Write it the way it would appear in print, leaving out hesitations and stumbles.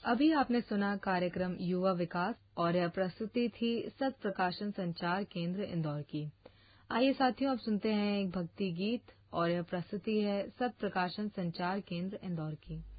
अभी आपने सुना कार्यक्रम युवा विकास और यह प्रस्तुति थी सत प्रकाशन संचार केंद्र इंदौर की। आइए साथियों, अब सुनते हैं एक भक्ति गीत और यह प्रस्तुति है सत प्रकाशन संचार केंद्र इंदौर की।